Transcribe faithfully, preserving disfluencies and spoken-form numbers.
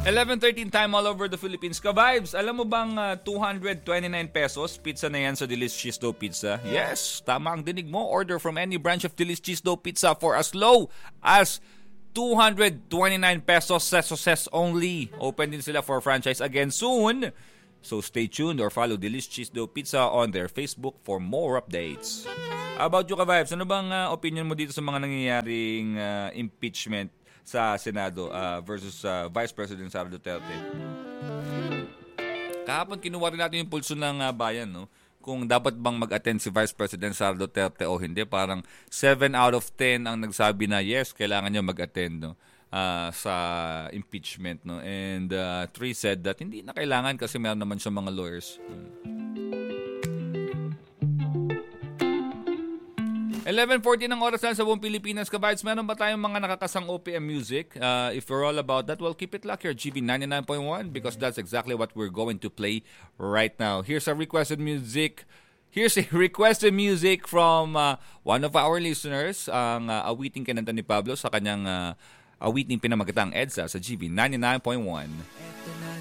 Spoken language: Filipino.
eleven thirteen time all over the Philippines. Ka-vibes, alam mo bang uh, two hundred twenty-nine pesos pizza na yan sa Delis Cheese Dough Pizza? Yes, tama ang dinig mo. Order from any branch of Delis Cheese Dough Pizza for as low as two hundred twenty-nine pesos, pesos only. Open din sila for franchise again soon. So stay tuned or follow Delis Cheese Dough Pizza on their Facebook for more updates. How about you, Ka-vibes? Ano bang uh, opinion mo dito sa mga nangyayaring uh, impeachment sa Senado uh, versus uh, Vice President Sara Duterte? Kahapon kinuha rin natin yung pulso ng uh, bayan, no? Kung dapat bang mag-attend si Vice President Sara Duterte o hindi. Parang seven out of ten ang nagsabi na yes, kailangan niya mag-attend, no? Uh, sa impeachment, no? And uh, three said that hindi na kailangan kasi meron naman siya mga lawyers. Hmm. eleven fourteen ang oras lang sa buong Pilipinas, Ka-vibes. Meron ba tayong mga nakakasang O P M music? Uh, if you're all about that, well, keep it locked here, G B ninety-nine point one, because that's exactly what we're going to play right now. Here's a requested music. Here's a requested music from uh, one of our listeners, ang uh, awiting kinanta ni Pablo sa kanyang uh, awiting pinamagatang EDSA sa G B ninety-nine point one.